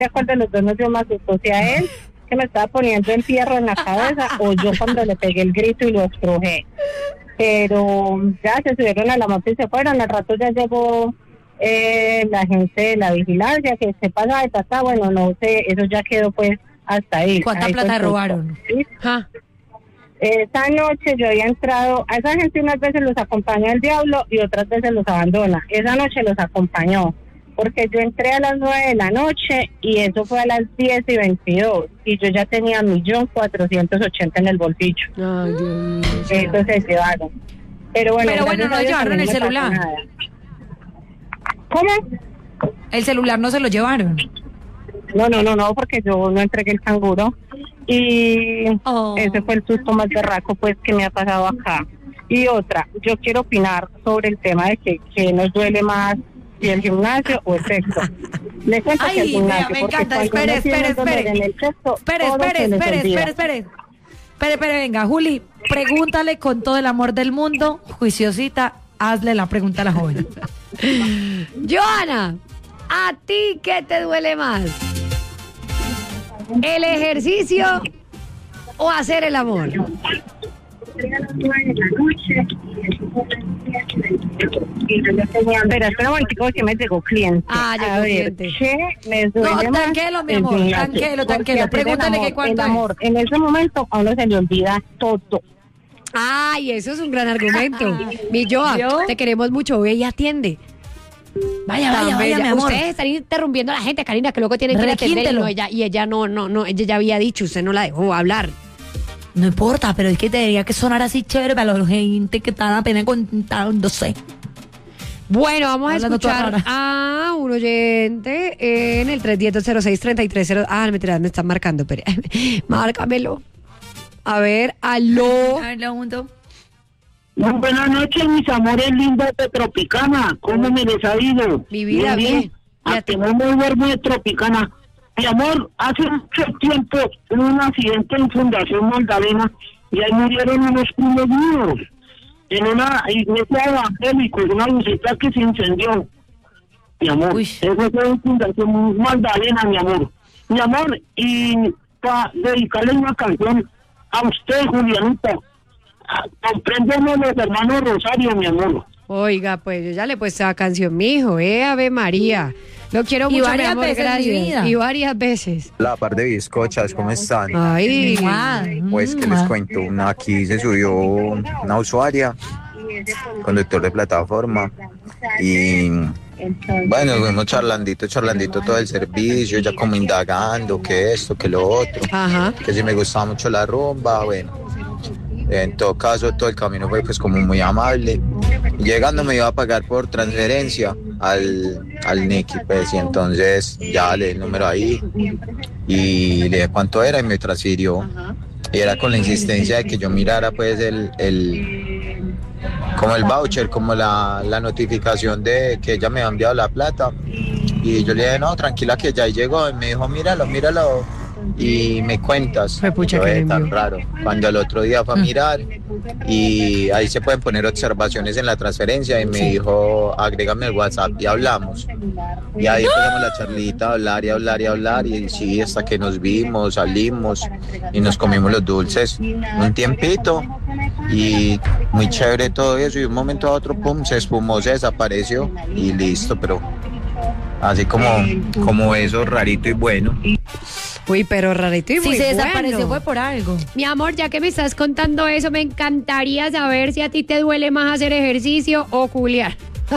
sé cuál de los dos nos dio más susto, si a él, que me estaba poniendo el fierro en la cabeza, o yo cuando le pegué el grito y lo estrujé. Pero ya se subieron a la moto y se fueron. Al rato ya llegó la gente de la vigilancia, que se pasa de tata, bueno, no sé, eso ya quedó pues hasta ahí. ¿Cuánta ahí plata robaron? ¿Sí? Esa noche yo había entrado, a esa gente unas veces los acompaña el diablo y otras veces los abandona. Esa noche los acompañó, porque yo entré a las 9 de la noche y eso fue a las 10:22 y yo ya tenía 1.480.000 en el bolsillo. Ay, Dios mío. Eso se llevaron. Pero bueno, no llevaron el celular. ¿Cómo? El celular no se lo llevaron. No, porque yo no entregué el canguro y ese fue el susto más berraco pues que me ha pasado acá. Y otra, yo quiero opinar sobre el tema de que nos duele más, si el gimnasio o el sexo. Le cuento que el gimnasio, me encanta. Espere, venga, Juli, pregúntale con todo el amor del mundo, juiciosita, hazle la pregunta a la joven. Johanna, ¿a ti qué te duele más? ¿El ejercicio o hacer el amor? Espera un momentico que me llegó cliente. Llegó cliente. ¿Qué me duele más? Tranquilo, mi amor, tranquilo. Pregúntale que cuánto amor. En ese momento a uno se le olvida todo. Ay, eso es un gran argumento. Mi Joa, te queremos mucho, ve y atiende. Vaya, mi amor. Ustedes están interrumpiendo a la gente, Karina, que luego tienen que ir a atender. Ella no, ella ya había dicho, usted no la dejó hablar. No importa, pero es que tendría que sonar así chévere para la gente que están apenas contándose. Bueno, vamos a escuchar a un oyente en el 310-206-3300. Mentira, me están marcando, pero márcamelo. A ver, aló. Muy buenas noches, mis amores lindos de Tropicana. ¿Cómo me les ha ido? Mi vida, bien. Tenemos muy bueno de Tropicana. Mi amor, hace mucho tiempo hubo un accidente en Fundación Magdalena y ahí murieron unos primos míos en una iglesia evangélica, una lucita que se incendió. Mi amor, eso fue en Fundación Magdalena, mi amor. Mi amor, y para dedicarle una canción a usted, Julianita, comprendemos los hermanos Rosario, mi amor. Oiga, pues yo ya le he puesto la canción, mijo, Ave María. Lo quiero mucho, varias mi amor, veces, gracias. Y varias veces. La par de bizcochas, ¿cómo están? Ay. Pues que les cuento, aquí se subió una usuaria, conductor de plataforma, y bueno, fuimos charlandito todo el servicio, ya como indagando que esto, que lo otro, que si me gustaba mucho la rumba, bueno. En todo caso, todo el camino fue pues como muy amable. Llegando me iba a pagar por transferencia al Nicky, pues, y entonces ya le di el número ahí y le dije cuánto era y me transfirió. Y era con la insistencia de que yo mirara pues como el voucher, como la notificación de que ella me había enviado la plata. Y yo le dije, no, tranquila que ya llegó. Y me dijo, míralo y me cuentas. Yo, tan raro. Cuando el otro día fue a mirar y ahí se pueden poner observaciones en la transferencia y me dijo, agrégame el WhatsApp y hablamos. Y ahí empezamos la charlita, a hablar y sí, hasta que nos vimos, salimos y nos comimos los dulces un tiempito y muy chévere todo eso y de un momento a otro, pum, se espumó, se desapareció y listo, pero así como eso rarito y bueno. Uy, pero rarito y muy bueno. Si se desapareció fue por algo. Mi amor, ya que me estás contando eso, me encantaría saber si a ti te duele más hacer ejercicio o culiar.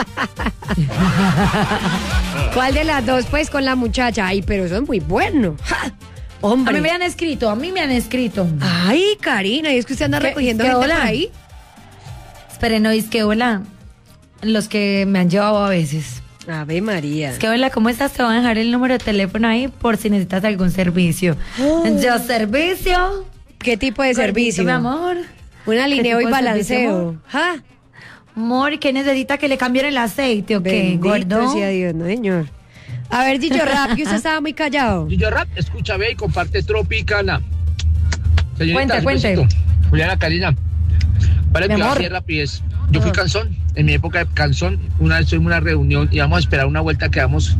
¿Cuál de las dos, pues, con la muchacha? Ay, pero eso es muy bueno. Hombre. A mí me han escrito. Ay, Karina, ¿y es que usted anda recogiendo gente por ahí? Esperen, no, es que hola. Los que me han llevado a veces. Ave María. Es que hola, ¿cómo estás? Te voy a dejar el número de teléfono ahí por si necesitas algún servicio. ¿Yo servicio? ¿Qué tipo de servicio? Mi amor. Un alineo y balanceo. ¿Ja? Amor, ¿qué necesita que le cambien el aceite o qué, gordo? Sea Dios, no, señor. A ver, Gillo Rap, que usted estaba muy callado. Gillo Rap, escucha, ve y comparte Tropicana. Señorita, Cuente. Juliana, Karina. Vale, que rapidez. Yo fui canzón, en mi época de canzón, una vez tuvimos una reunión y vamos a esperar una vuelta que damos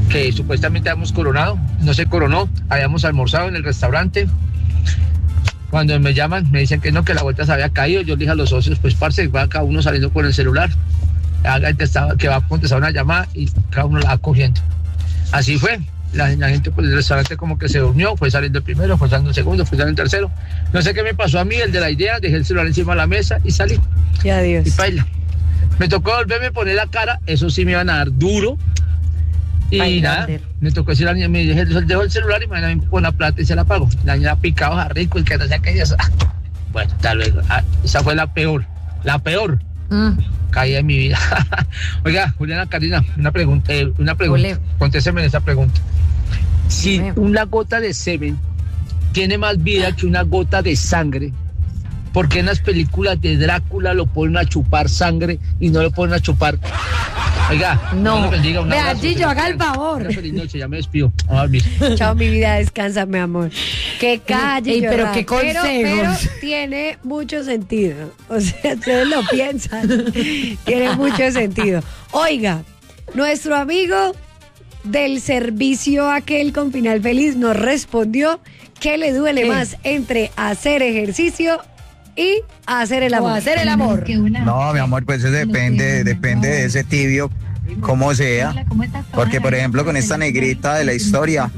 que supuestamente habíamos coronado, no se coronó, habíamos almorzado en el restaurante. Cuando me llaman, me dicen que no, que la vuelta se había caído. Yo le dije a los socios, pues parce, va cada uno saliendo con el celular, que va a contestar una llamada y cada uno la va cogiendo. Así fue. La gente pues, del restaurante como que se durmió, fue saliendo el primero, fue saliendo el segundo, fue saliendo el tercero. No sé qué me pasó a mí, el de la idea, dejé el celular encima de la mesa y salí. Y adiós. Y paila. Me tocó volverme a poner la cara, eso sí me iban a dar duro. Y Ay, nada, grande. me tocó decir a la niña, me dije, dejo el celular y mañana me pongo la plata y se la pago. La niña picado a rico y que no sé qué. Bueno, hasta luego. Esa fue la peor. Caída en mi vida. Oiga, Juliana, Karina, una pregunta. Ole. Contésteme esa pregunta. Si Dime. una gota de semen tiene más vida que una gota de sangre, ¿por qué en las películas de Drácula lo ponen a chupar sangre y no lo ponen a chupar? Oiga, No. Dios los bendiga, un Vea, abrazo, Gillo, que haga el tengan favor. una feliz noche, ya me despido. Vamos a dormir. Chao, mi vida, descansa, mi amor. Qué calle. Ey, pero llorar. qué consejos. Pero tiene mucho sentido. O sea, ustedes lo piensan. Tiene mucho sentido. Oiga, nuestro amigo del servicio aquel con final feliz nos respondió que le duele ¿Qué? más entre hacer ejercicio y hacer el O amor. hacer el amor. No, mi amor, pues eso depende de ese tibio, como sea. Porque, por ejemplo, con esta negrita de la historia,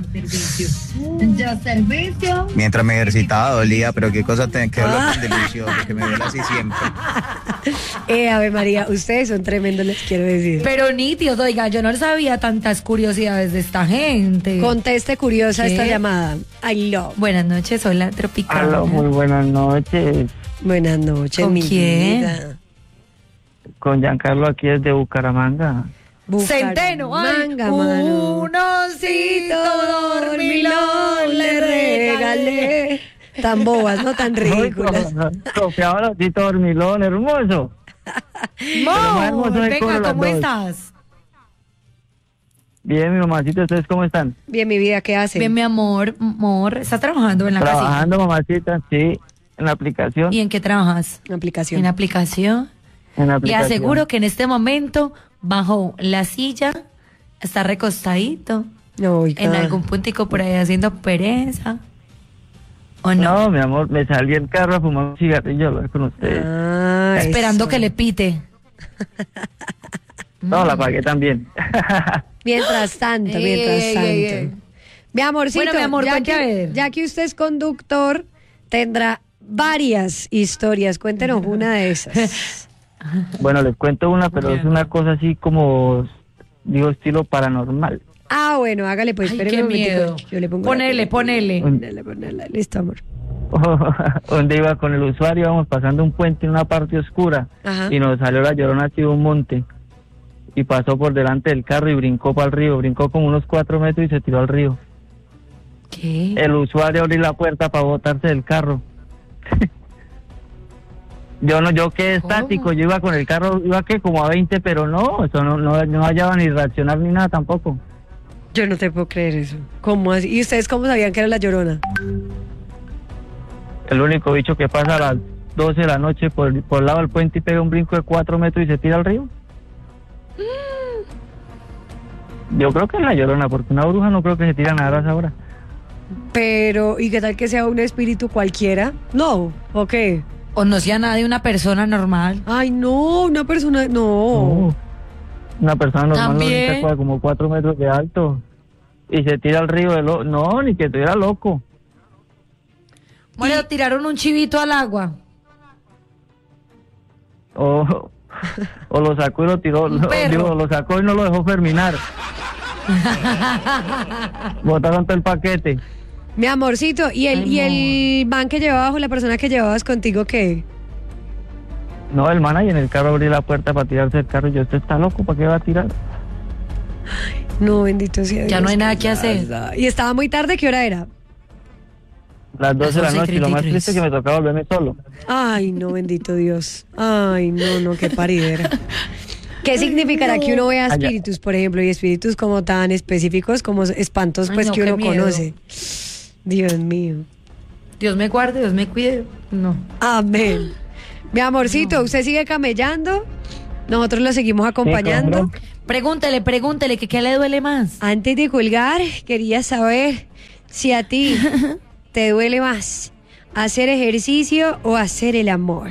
mientras me ejercitaba dolía, pero qué cosa qué dolor tan delicioso, que me duele así siempre. Ave María, ustedes son tremendos, les quiero decir. Pero nítidos, oiga, yo no sabía tantas curiosidades de esta gente. Conteste curiosa ¿Qué? esta llamada. I love. Buenas noches, hola, Tropical. Aló, muy buenas noches. Buenas noches, ¿Con mi quién? vida. Con Giancarlo aquí desde Bucaramanga. Centeno, ay, Bucaramanga, mano. un osito dormilón le regalé. Tan bobas, no tan ridículas. Sofía Barotito Dormilón, hermoso. más Mo, hermoso de venga, coro las ¿cómo dos. estás? Bien, mi mamacita, ¿ustedes cómo están? Bien, mi vida, ¿qué hace? Bien, mi amor, ¿estás trabajando en la casita? Trabajando, mamacita, sí, en la aplicación. ¿Y en qué trabajas? Aplicación. En aplicación. En la Le aplicación. aseguro que en este momento, bajo la silla, está recostadito, No, oiga. en algún puntico por ahí haciendo pereza. ¿O no? No, mi amor, me salí el carro a fumar un cigarrillo a hablar con ustedes. Ah, Esperando eso. que le pite. No, la pagué también. Mientras tanto, mientras Ey, tanto. ey, ey. Mi amorcito, Bueno, mi amor, ya, cuente a que, ver. ya que usted es conductor, tendrá varias historias. Cuéntenos una de esas. Bueno, les cuento una, pero es una cosa así como, digo, estilo paranormal. Ah, bueno, hágale pues. Ay, espéreme qué un momentico. miedo. Yo le pongo Ponele, la- ponele. Ponele. Listo, amor. Donde iba con el usuario, íbamos pasando un puente en una parte oscura Ajá. y nos salió la Llorona así de un monte y pasó por delante del carro y brincó para el río, brincó como unos 4 metros y se tiró al río. ¿Qué? El usuario abrió la puerta para botarse del carro. Yo quedé estático, yo iba con el carro, iba que como a 20, pero no, eso no hallaba ni reaccionar ni nada tampoco. Yo no te puedo creer eso. ¿Cómo así? ¿Y ustedes cómo sabían que era la Llorona? El único bicho que pasa a las 12 de la noche por el lado del puente y pega un brinco de 4 metros y se tira al río. Yo creo que es la Llorona, porque una bruja no creo que se tire a nadar a esa hora. Pero, ¿y qué tal que sea un espíritu cualquiera? No, ¿o qué? O no sea nada de una persona normal. Ay, no, una persona, no. Una persona normal no También. necesita como 4 metros de alto y se tira al río no, ni que estuviera loco. Bueno, tiraron un chivito al agua. O lo sacó y lo tiró, Un perro. lo sacó y no lo dejó terminar. Botaron todo el paquete. Mi amorcito, ¿y el, Ay, y el man que llevabas o la persona que llevabas contigo qué? No, el man ahí en el carro abrió la puerta para tirarse del carro y yo, ¿usted está loco? ¿Para qué va a tirar? No, bendito sea Dios. Ya no hay nada que hacer. ¿Y estaba muy tarde? ¿Qué hora era? Las 12 de la Las noche y lo más 11:33. triste es que me tocaba volverme solo. Ay, no, bendito Dios. Ay, no, qué paridera. ¿Qué significará que uno vea Allá. espíritus, por ejemplo, y espíritus como tan específicos como espantos, Ay, pues no, que qué uno miedo. conoce? Dios mío. Dios me guarde, Dios me cuide. No. Amén. Mi amorcito, ¿usted sigue camellando? Nosotros lo seguimos acompañando. Pregúntele, que ¿qué le duele más? Antes de colgar, quería saber si a ti te duele más hacer ejercicio o hacer el amor.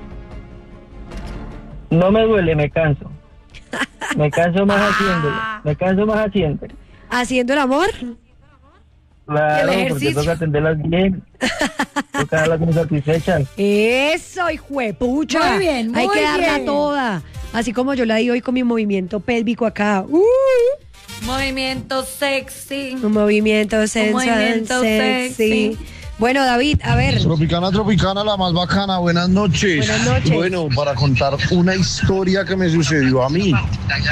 No me duele, me canso. Me canso más haciéndolo. ¿Haciendo el amor? Claro, ¿El porque ejercicio? toca atenderlas bien. Toca darlas muy satisfechas. Eso, hijuepucha. Muy bien, Hay muy que darla bien. toda. Así como yo la di hoy con mi movimiento pélvico acá. Movimiento sexy. Un movimiento sensual, movimiento sexy. Bueno, David, a ver. Tropicana, la más bacana. Buenas noches. Buenas noches. Bueno, para contar una historia que me sucedió a mí.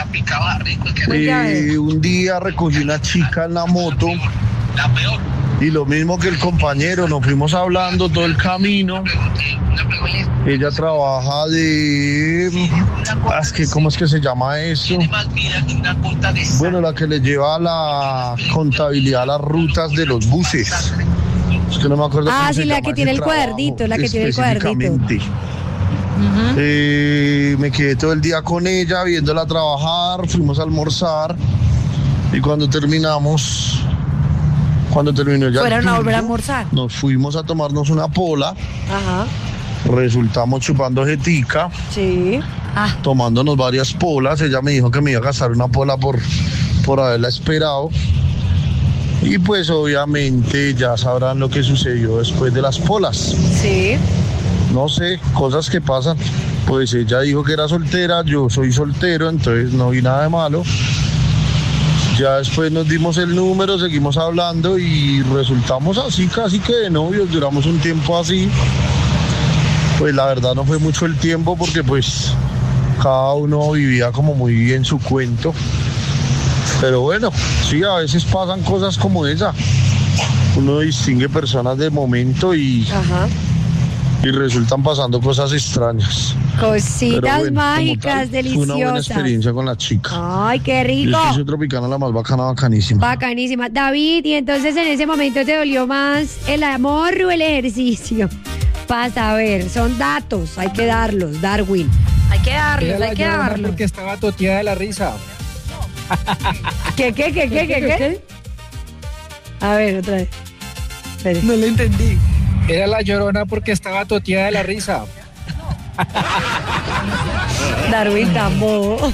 Un día recogí una chica en la moto y lo mismo que el compañero, nos fuimos hablando todo el camino. Ella trabaja ¿cómo es que se llama eso? Bueno, la que le lleva la contabilidad a las rutas de los buses. Es que no me acuerdo cómo se Sí, la llama que tiene ese el cuadernito, trabajo la que tiene el cuadernito. específicamente. Me quedé todo el día con ella, viéndola trabajar, fuimos a almorzar y cuando terminó ya ¿Fueron a volver a turno, almorzar? nos fuimos a tomarnos una pola, Ajá, resultamos chupando jetica, sí. tomándonos varias polas. Ella me dijo que me iba a gastar una pola por haberla esperado. Y pues obviamente ya sabrán lo que sucedió después de las polas. Sí. No sé, cosas que pasan. Pues ella dijo que era soltera, yo soy soltero, entonces no vi nada de malo. Ya después nos dimos el número, seguimos hablando y resultamos así casi que de novios, duramos un tiempo así. Pues la verdad no fue mucho el tiempo porque pues cada uno vivía como muy en su cuento. Pero bueno, sí, a veces pasan cosas como esa. Uno distingue personas de momento y resultan pasando cosas extrañas. Cositas Pero bueno, mágicas, fue una buena deliciosas. experiencia con la chica. Ay, qué rico. Yo soy Tropicana, la más bacana, bacanísima. Bacanísima. David, y entonces en ese momento te dolió más el amor o el ejercicio. Para saber, son datos, hay que darlos, Darwin. Hay que darlos. Porque estaba toteada de la risa. ¿Qué? A ver, otra vez. Espere. No lo entendí. Era la Llorona porque estaba toteada de la risa. Darwin tan bobo.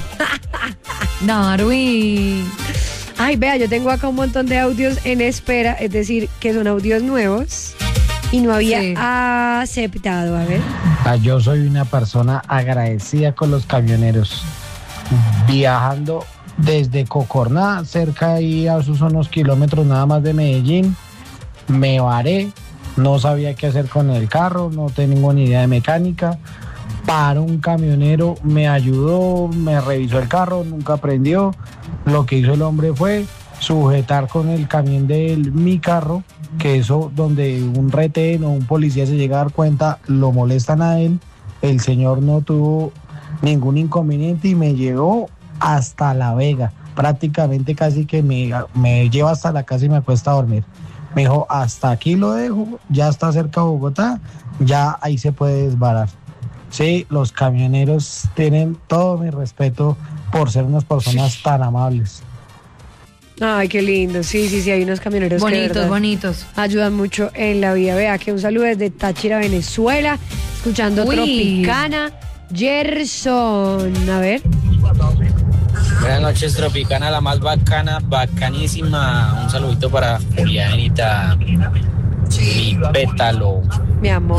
Darwin. Ay, vea, yo tengo acá un montón de audios en espera, es decir, que son audios nuevos y no había aceptado. A ver. Yo soy una persona agradecida con los camioneros. Viajando desde Cocorná, cerca ahí a sus unos kilómetros nada más de Medellín, me varé, no sabía qué hacer con el carro, no tengo ni idea de mecánica. Paró un camionero, me ayudó, me revisó el carro, nunca prendió. Lo que hizo el hombre fue sujetar con el camión de mi carro, que eso donde un retén o un policía se llega a dar cuenta, lo molestan a él. El señor no tuvo ningún inconveniente y me llevó hasta La Vega. Prácticamente casi que me lleva hasta la casa y me acuesta a dormir. Me dijo, hasta aquí lo dejo, ya está cerca de Bogotá, ya ahí se puede desbarar. Sí, los camioneros tienen todo mi respeto por ser unas personas tan amables. Ay, qué lindo. Sí, hay unos camioneros que de verdad Bonitos. ayudan mucho en la vida. Vea, que un saludo desde Táchira, Venezuela, escuchando Tropicana. Gerson, a ver. Buenas noches, Tropicana, la más bacana, bacanísima. Un saludito para Julianita, mi pétalo. Mi amor.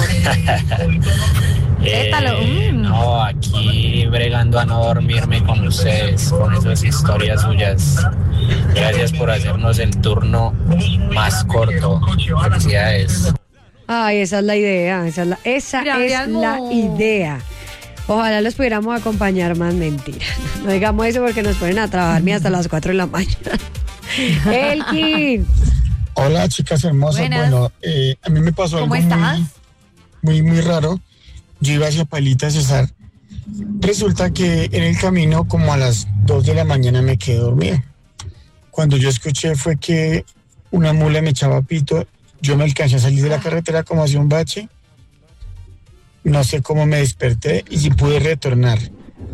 No, aquí bregando a no dormirme con ustedes, con esas historias suyas. Gracias por hacernos el turno más corto. Felicidades. Ay, esa es la idea, esa es la idea. Ojalá los pudiéramos acompañar más, mentira. No digamos eso porque nos ponen a trabajarme hasta las 4 de la mañana. Elkin. Hola, chicas hermosas. Buenas. Bueno, a mí me pasó algo muy raro. Yo iba hacia Pailita Cesar. Resulta que en el camino, como a las 2 de la mañana, me quedé dormido. Cuando yo escuché fue que una mula me echaba pito. Yo me alcancé a salir de la carretera como hacia un bache. No sé cómo me desperté y sí pude retornar.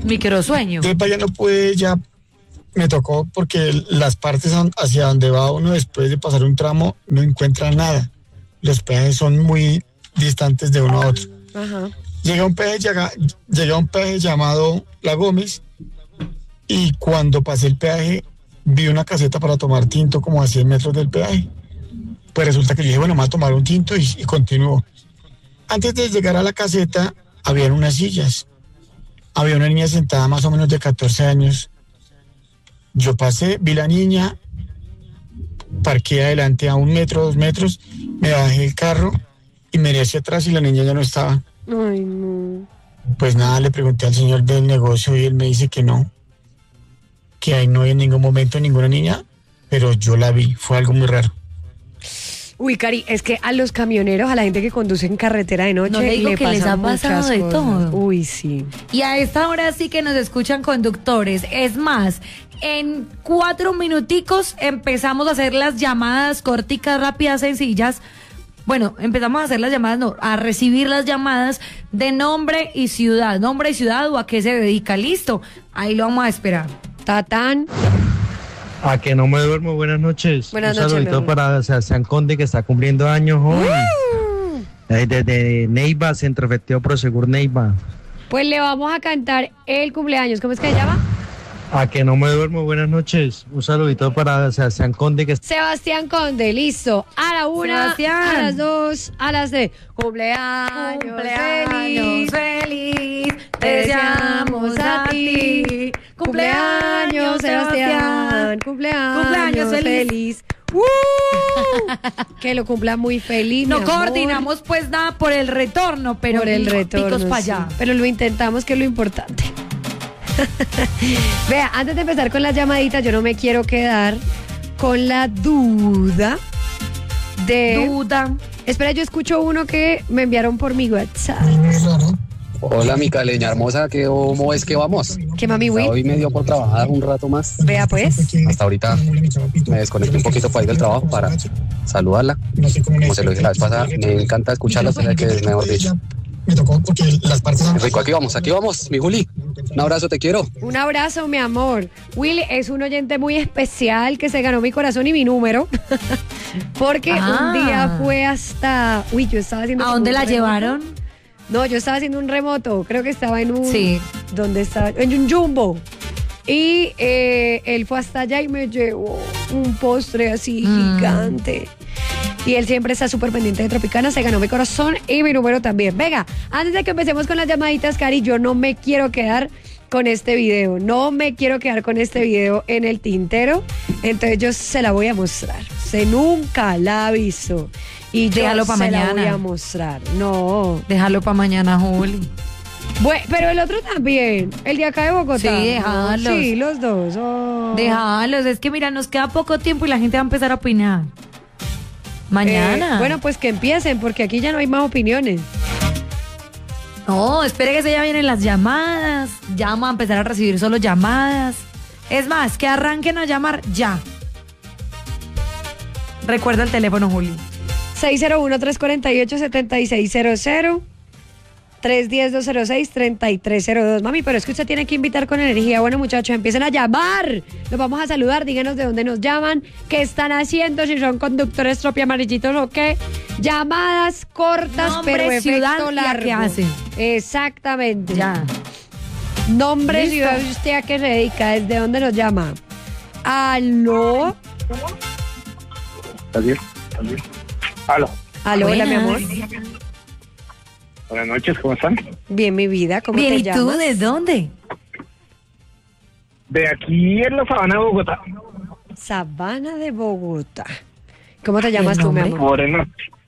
Microsueño. Entonces para allá no pude, ya me tocó porque las partes hacia donde va uno después de pasar un tramo no encuentra nada. Los peajes son muy distantes de uno a otro. Ajá. Llegué a un peaje llamado La Gómez y cuando pasé el peaje vi una caseta para tomar tinto como a 100 metros del peaje. Pues resulta que yo dije, bueno, me voy a tomar un tinto y continúo. Antes de llegar a la caseta habían unas sillas. Había una niña sentada más o menos de 14 años. Yo pasé, vi la niña, parqué adelante a 1 metro, 2 metros, me bajé del carro y miré hacia atrás y la niña ya no estaba. Ay, no. Pues nada, le pregunté al señor del negocio y él me dice que no, que ahí no hay en ningún momento ninguna niña, pero yo la vi, fue algo muy raro. Uy, Cari, es que a los camioneros, a la gente que conduce en carretera de noche, No le digo que les ha pasado de todo. Uy, sí. Y a esta hora sí que nos escuchan conductores. Es más, en 4 minuticos empezamos a hacer las llamadas corticas, rápidas, sencillas. Bueno, empezamos a hacer las llamadas, no, a recibir las llamadas de nombre y ciudad o a qué se dedica. Listo, ahí lo vamos a esperar. Tatán. A que no me duermo, buenas noches. Buenas Un noches, saludito mi para Sebastián Conde, que está cumpliendo años hoy. Desde Neiva, Centro Efectivo Prosegur Neiva. Pues le vamos a cantar el cumpleaños. ¿Cómo es que se llama? A que no me duermo, buenas noches. Un saludito para Sebastián Conde, que Sebastián Conde, listo. A la 1, Sebastián. a las 2, a las 3. Cumpleaños feliz, te deseamos a ti. Cumpleaños, Sebastián. Cumpleaños feliz. Que lo cumpla muy feliz. No mi amor. coordinamos pues nada por el retorno, pero por el retorno, picos para sí. allá. Pero lo intentamos, que es lo importante. Vea, antes de empezar con las llamaditas, yo no me quiero quedar con la duda de... Espera, yo escucho uno que me enviaron por mi WhatsApp. Hola, mi caleña hermosa, ¿cómo es que vamos? ¿Qué, mami, güey? Hoy me dio por trabajar un rato más. Vea, pues. Hasta ahorita me desconecté un poquito para ir del trabajo para saludarla. Como se lo dije la vez pasada, me encanta escucharla, sé que es mejor dicho. Me tocó porque las partes... Rico, aquí vamos, mi Juli. Un abrazo, te quiero. Un abrazo, mi amor. Willy es un oyente muy especial que se ganó mi corazón y mi número. Porque un día fue hasta... Uy, yo estaba haciendo... ¿A dónde la llevaron? No, yo estaba haciendo un remoto. Creo que estaba en un... Sí. ¿Dónde estaba? En un jumbo. Y él fue hasta allá y me llevó un postre así gigante. Y él siempre está súper pendiente de Tropicana. Se ganó mi corazón y mi número también. Venga, antes de que empecemos con las llamaditas, Cari, yo no me quiero quedar con este video. No me quiero quedar con este video en el tintero. Entonces yo se la voy a mostrar. Se nunca la ha visto. Y yo Déjalo pa' mañana. la voy a mostrar. No. Déjalo para mañana, Juli. Bueno, pero el otro también. El de acá de Bogotá. Sí, déjalos. Sí, los dos. Oh. Déjalos. Es que mira, nos queda poco tiempo y la gente va a empezar a opinar. Mañana. Bueno, pues que empiecen, porque aquí ya no hay más opiniones. No, espere que se ya vienen las llamadas. Ya vamos a empezar a recibir solo llamadas. Es más, que arranquen a llamar ya. Recuerda el teléfono, Juli. 601-348-7600. 310-206-3302. Mami, pero es que usted tiene que invitar con energía. Bueno, muchachos, empiecen a llamar. Los vamos a saludar. Díganos de dónde nos llaman, qué están haciendo, si son conductores tropiamarillitos o qué. Llamadas cortas, Nombre, pero efecto ciudad y a largo. qué hacen. Exactamente. Ya. Nombre, Listo. ciudad y usted a qué se dedica, desde dónde nos llama. ¿Aló? Aló. ¿Aló? Hola, mi amor. Buenas noches, ¿cómo están? Bien, mi vida. ¿Cómo Bien, te ¿y llamas? tú de dónde? De aquí en la Sabana de Bogotá. Sabana de Bogotá. ¿Cómo te llamas tú, mi amor? Moreno.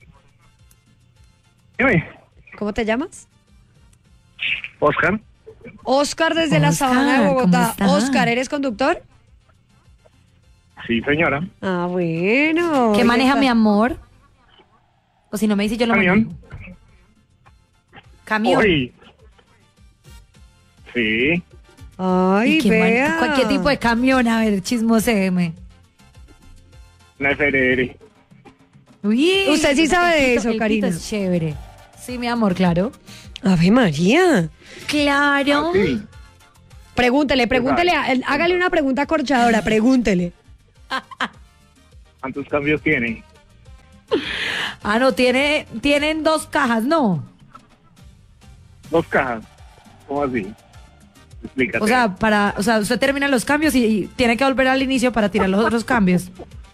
Dime, ¿Cómo te llamas? Oscar. Oscar desde la Oscar, Sabana de ¿cómo Bogotá. está? Oscar, ¿eres conductor? Sí, señora. Ah, bueno. ¿Qué Oye, maneja está- mi amor? O si no me dice, yo lo Camión. manejo. Camión. Uy. Sí. Ay, ¿Y qué vea. ¿Cualquier tipo de camión? A ver, chismoseme. Una FRR. Uy, Usted sí sabe de el eso, pito Karina. es chévere. Sí, mi amor, claro. Ave María. Claro. Sí. Pregúntele, hágale una pregunta corchadora, pregúntele. ¿Cuántos cambios tiene? No, tienen 2 cajas, ¿no? 2 cajas. ¿Cómo así? Explícate. O sea, usted termina los cambios y tiene que volver al inicio para tirar los otros cambios.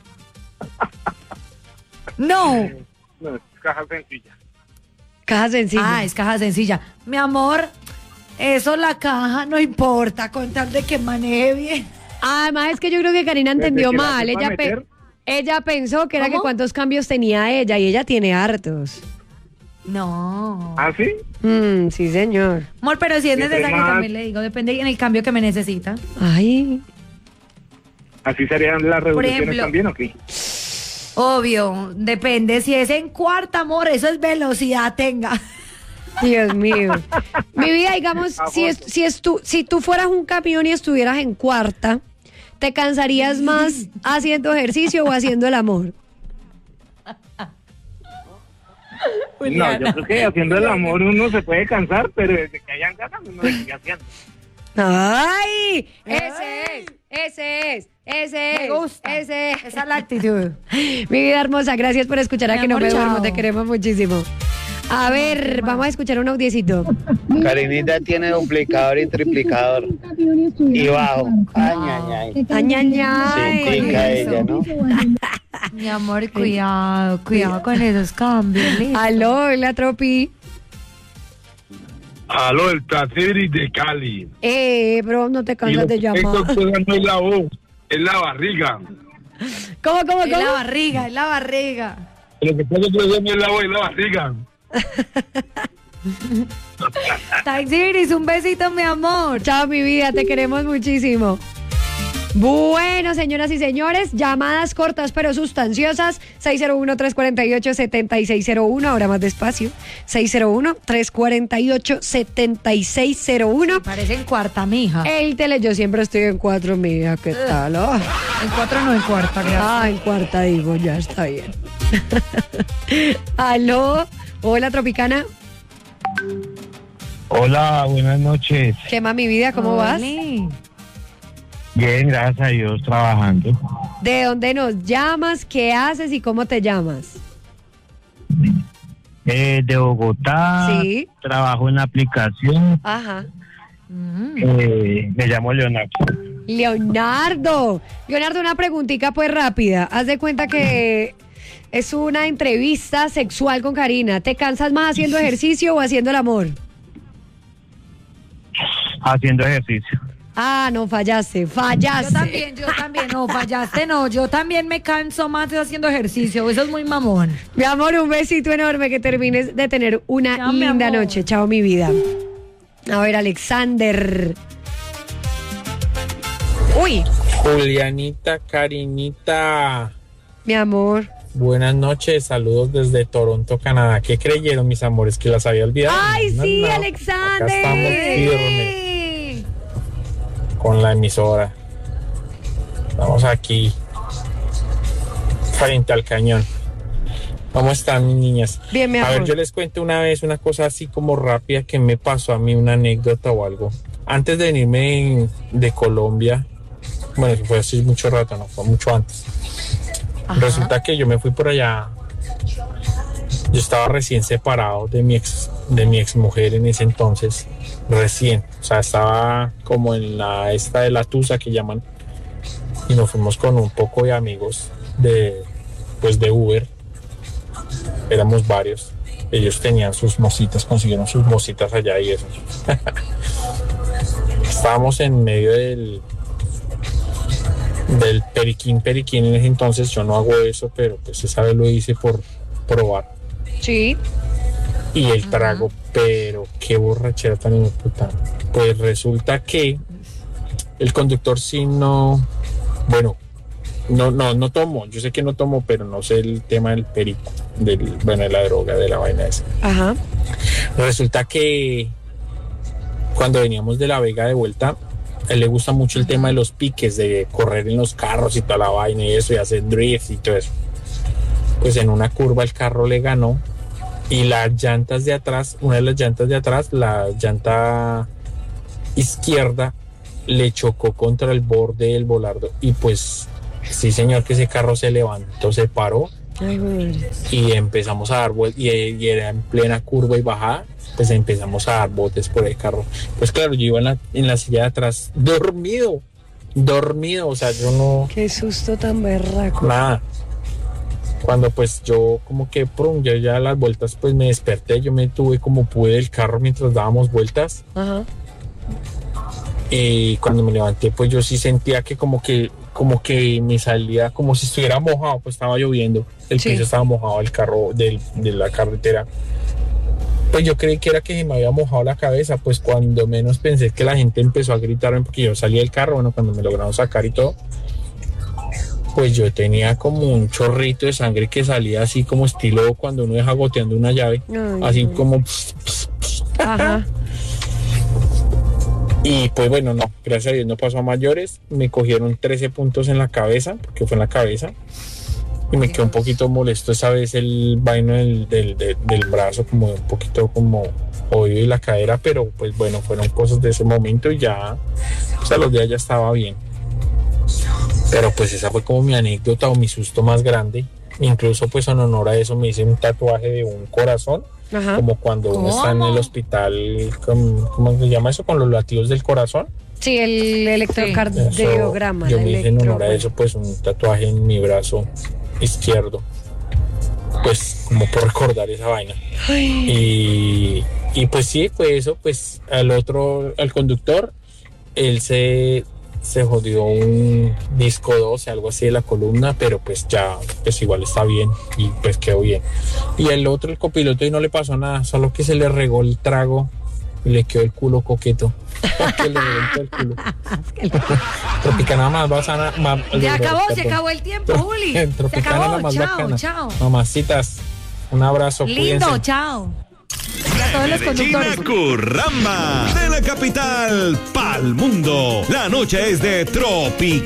No. No, es caja sencilla. Caja sencilla. Es caja sencilla. Mi amor, eso la caja no importa, con tal de que maneje bien. Además es que yo creo que Karina entendió mal. Ella pensó que era que cuántos cambios tenía ella y ella tiene hartos. No. ¿Ah, sí? Sí, señor. Amor, pero si es necesario también le digo, depende en el cambio que me necesita. Ay. ¿Así serían las revoluciones también o qué? Obvio, depende. Si es en cuarta, amor, eso es velocidad, tenga. Dios mío. Mi vida, digamos, si tú fueras un camión y estuvieras en cuarta, ¿te cansarías más haciendo ejercicio o haciendo el amor? No, yo creo que haciendo el amor uno se puede cansar, pero desde que hayan ganas uno le sigue haciendo. ¡Ay! Ese es. Me gusta. Esa es la actitud. Mi vida hermosa, gracias por escuchar a Que No Me Duermo, te queremos muchísimo. A ver, vamos a escuchar un audiecito. Karinita tiene duplicador y triplicador. Y bajo. Ay. Cintica ella, ¿no? Mi amor, cuidado con esos cambios. ¿Listo? Aló, hola, Tropi. Aló, el placer de Cali. Bro, no te cansas de llamar. Esto no es la voz, es la barriga. ¿Cómo? Es la barriga. Lo que pasa es que no es la voz, es la barriga. Taxiris, un besito, mi amor. Chao, mi vida, te queremos muchísimo. Bueno, señoras y señores, llamadas cortas pero sustanciosas. 601-348-7601, ahora más despacio. 601-348-7601. Parece en cuarta, mija. Yo siempre estoy en 4, mija, ¿qué tal? Oh. En 4 no, en cuarta, gracias. En cuarta digo, ya está bien. Aló, hola, Tropicana. Hola, buenas noches. ¿Qué más, mi vida? ¿Cómo vas? Bien, gracias a Dios, trabajando. ¿De dónde nos llamas? ¿Qué haces y cómo te llamas? De Bogotá. Sí. Trabajo en la aplicación. Ajá. Me llamo Leonardo. Leonardo, una preguntita pues rápida. Haz de cuenta que es una entrevista sexual con Karina. ¿Te cansas más haciendo ejercicio o haciendo el amor? Haciendo ejercicio. No, fallaste. Yo también, no, fallaste, no. Yo también me canso más haciendo ejercicio, eso es muy mamón. Mi amor, un besito enorme, que termines de tener una linda noche. Chao, mi vida. A ver, Alexander. Uy. Julianita, Karinita. Mi amor. Buenas noches, saludos desde Toronto, Canadá. ¿Qué creyeron, mis amores? ¿Que las había olvidado? ¡Ay, sí, Alexander! Acá estamos firmes con la emisora. Estamos aquí frente al cañón. ¿Cómo están, mis niñas? Bien, mi amor. A ver, yo les cuento una vez una cosa así como rápida que me pasó a mí, una anécdota o algo. Antes de venirme de Colombia, bueno, que fue hace mucho rato, no, fue mucho antes. Ajá. Resulta que yo me fui por allá. Yo estaba recién separado de mi ex mujer en ese entonces, recién, o sea, estaba como en la esta de la tusa que llaman, y nos fuimos con un poco de amigos de Uber, éramos varios, ellos tenían sus mositas, consiguieron sus mositas allá y eso. Estábamos en medio del periquín en ese entonces. Yo no hago eso, pero pues esa vez lo hice por probar. Sí. Y el trago, pero qué borrachera tan importante. Pues resulta que el conductor sí no tomó. Yo sé que no tomó, pero no sé el tema del perico, de la droga, de la vaina esa. Ajá. Resulta que cuando veníamos de La Vega de vuelta, a él le gusta mucho el tema de los piques, de correr en los carros y toda la vaina y eso, y hacer drift y todo eso. Pues en una curva el carro le ganó y las llantas de atrás, una de las llantas de atrás, la llanta izquierda, le chocó contra el borde del volardo y pues sí señor que ese carro se levantó, se paró. Ay, y empezamos a dar vueltas y era en plena curva y bajada, pues empezamos a dar botes por el carro. Pues claro, yo iba en la silla de atrás dormido, o sea, yo no... Qué susto tan berraco. Nada. Cuando pues yo como que yo ya las vueltas pues me desperté, yo me tuve como pude del carro mientras dábamos vueltas. Ajá. Y cuando me levanté pues yo sí sentía que como que me salía como si estuviera mojado, pues estaba lloviendo, el piso estaba mojado, el carro de la carretera. Pues yo creí que era que se me había mojado la cabeza, pues cuando menos pensé que la gente empezó a gritarme porque yo salí del carro, bueno, cuando me lograron sacar y todo, pues yo tenía como un chorrito de sangre que salía así como estilo cuando uno deja goteando una llave, así como... Ajá. Y pues bueno, no, gracias a Dios no pasó a mayores, me cogieron 13 puntos en la cabeza, porque fue en la cabeza, y me quedó un poquito molesto esa vez el vaino del brazo, como un poquito como oído y la cadera, pero pues bueno, fueron cosas de ese momento y ya, pues a los días ya estaba bien. Pero pues esa fue como mi anécdota o mi susto más grande, incluso pues en honor a eso me hice un tatuaje de un corazón. Ajá. Como cuando uno está en el hospital, ¿cómo se llama eso? Con los latidos del corazón. Sí, el electrocardiograma. Yo me hice en honor a eso pues un tatuaje en mi brazo izquierdo, pues como por recordar esa vaina. Y pues sí, fue eso, pues al conductor, él se jodió un disco 12, algo así de la columna, pero pues ya, pues igual está bien y pues quedó bien. Y el copiloto, y no le pasó nada, solo que se le regó el trago y le quedó el culo coqueto. Que le reventó el culo. Tropicana más bacana. Se acabó el tiempo, Juli. Tropicana la más bacana. Chao. Mamacitas, un abrazo. Lindo, cuídense. Chao. A todos los conductores. Curramba, de la capital pa'l mundo. La noche es de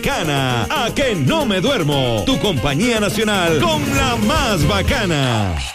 Tropicana. A que no me duermo. Tu compañía nacional con la más bacana.